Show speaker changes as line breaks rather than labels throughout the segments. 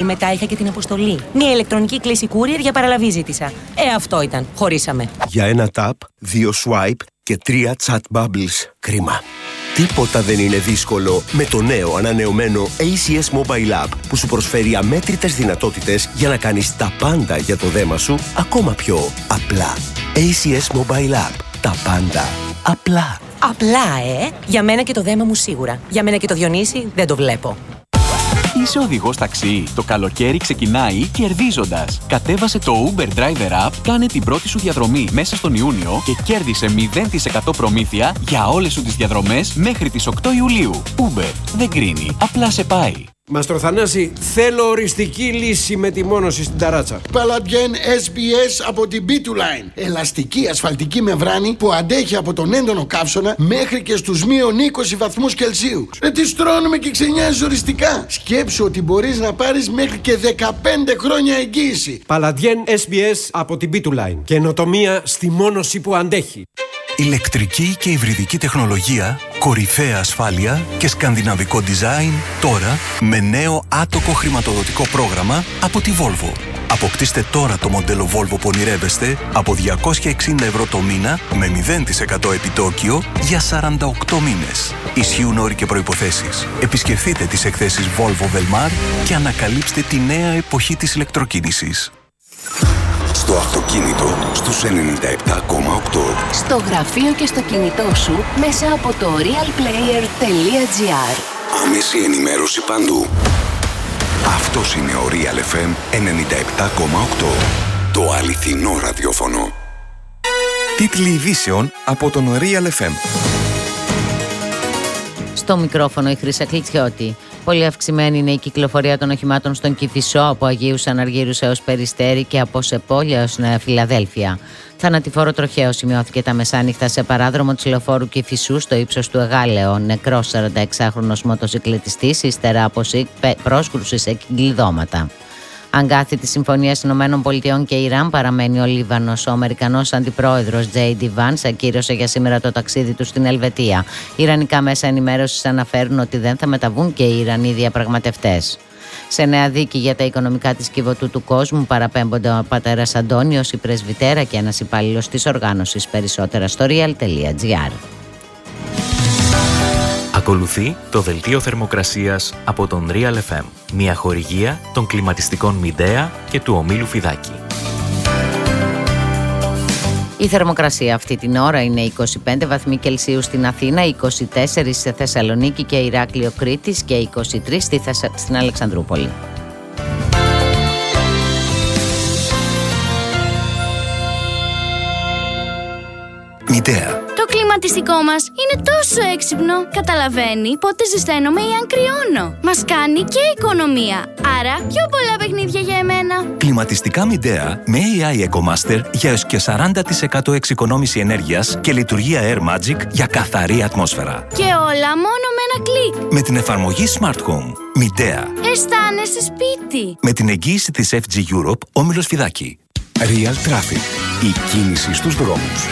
μετά είχα και την αποστολή. Μια ηλεκτρονική κλήση courier για παραλαβή ζήτησα. Αυτό ήταν. Χωρίσαμε.
Για ένα tap, 2 swipe και 3 chat bubbles. Κρίμα. Τίποτα δεν είναι δύσκολο με το νέο ανανεωμένο ACS Mobile App που σου προσφέρει αμέτρητες δυνατότητες για να κάνεις τα πάντα για το δέμα σου ακόμα πιο απλά. ACS Mobile App. Τα πάντα απλά.
Απλά, Για μένα και το δέμα μου σίγουρα. Για μένα και το Διονύση δεν το βλέπω.
Είσαι οδηγός ταξί. Το καλοκαίρι ξεκινάει κερδίζοντας. Κατέβασε το Uber Driver App, κάνε την πρώτη σου διαδρομή μέσα στον Ιούνιο και κέρδισε 0% προμήθεια για όλες σου τις διαδρομές μέχρι τις 8 Ιουλίου. Uber δεν κρίνει, απλά σε πάει.
Μαστρο Θανάση, θέλω οριστική λύση με τη μόνωση στην ταράτσα.
Παλαντιέν SBS από την B2Line. Ελαστική ασφαλτική μεμβράνη που αντέχει από τον έντονο καύσωνα μέχρι και στους μείον 20 βαθμούς Κελσίου. Τι στρώνουμε και ξενιάζεις οριστικά. Σκέψου ότι μπορείς να πάρεις μέχρι και 15 χρόνια εγγύηση.
Παλαντιέν SBS από την B2Line. Καινοτομία στη μόνωση που αντέχει.
Ηλεκτρική και υβριδική τεχνολογία, κορυφαία ασφάλεια και σκανδιναβικό design τώρα με νέο άτοκο χρηματοδοτικό πρόγραμμα από τη Volvo. Αποκτήστε τώρα το μοντέλο Volvo που ονειρεύεστε από 260 ευρώ το μήνα με 0% επιτόκιο για 48 μήνες. Ισχύουν όροι και προϋποθέσεις. Επισκεφτείτε τις εκθέσεις Volvo Velmar και ανακαλύψτε τη νέα εποχή της ηλεκτροκίνησης.
Στο αυτοκίνητο στους 97,8.
Στο γραφείο και στο κινητό σου μέσα από το realplayer.gr.
Άμεση ενημέρωση παντού. Αυτός είναι ο Real FM 97,8. Το αληθινό ραδιόφωνο.
Τίτλοι ειδήσεων από τον Real FM.
Στο μικρόφωνο η Χρύσα Κλητσιώτη. Πολύ αυξημένη είναι η κυκλοφορία των οχημάτων στον Κηφισό από Αγίους Αναργύρους έως Περιστέρι και από Σεπόλια έως Νέα Φιλαδέλφια. Θανατηφόρο τροχαίο σημειώθηκε τα μεσάνυχτα σε παράδρομο της λεωφόρου Κηφισού στο ύψος του Εγάλεο. Νεκρός 46χρονος μοτοσυκλετιστής ύστερα από πρόσκρουση σε κλειδώματα. Αγκάθι της Συμφωνίας ΗΠΑ και Ιράν παραμένει ο Λίβανος. Ο Αμερικανός αντιπρόεδρος J.D. Vance ακύρωσε για σήμερα το ταξίδι του στην Ελβετία. Ιρανικά μέσα ενημέρωσης αναφέρουν ότι δεν θα μεταβούν και οι Ιρανοί διαπραγματευτές. Σε νέα δίκη για τα οικονομικά της Κιβωτού του κόσμου παραπέμπονται ο πατέρας Αντώνιος, η πρεσβυτέρα και ένας υπάλληλος της οργάνωσης. Περισσότερα στο real.gr.
Ακολουθεί το δελτίο θερμοκρασίας από τον Real FM, μια χορηγία των κλιματιστικών Μιντέα και του ομίλου Φιδάκη.
Η θερμοκρασία αυτή την ώρα είναι 25 βαθμοί Κελσίου στην Αθήνα, 24 σε Θεσσαλονίκη και Ηράκλειο Κρήτης και 23 στην Αλεξανδρούπολη.
Μιντέα.
Το κλιματιστικό μας είναι τόσο έξυπνο. Καταλαβαίνει πότε ζεσταίνομαι ή αν κρυώνω. Μας κάνει και οικονομία. Άρα πιο πολλά παιχνίδια για εμένα.
Κλιματιστικά Μιντέα με AI EcoMaster για έως και 40% εξοικονόμηση ενέργειας και λειτουργία Air Magic για καθαρή ατμόσφαιρα.
Και όλα μόνο με ένα κλικ.
Με την εφαρμογή Smart Home. Μιντέα.
Αισθάνεσαι σπίτι.
Με την εγγύηση της FG Europe, όμιλος Φιδάκη.
Real Traffic. Η κίνηση στους δρόμους.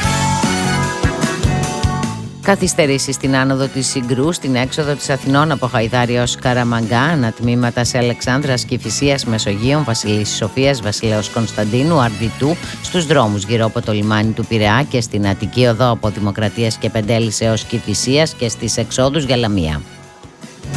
Καθυστερήσεις στην άνοδο της Συγκρού, στην έξοδο της Αθηνών από Χαϊδάρια ως Καραμαγκά, ανατμήματα σε Αλεξάνδρας, Κηφισίας, Μεσογείων, Βασιλίσσης Σοφίας, Βασιλέως Κωνσταντίνου, Αρδιτού, στους δρόμους γύρω από το λιμάνι του Πειραιά και στην Αττική Οδό από Δημοκρατίας και Πεντέλης έως Κηφισίας και στις εξόδους για Λαμία.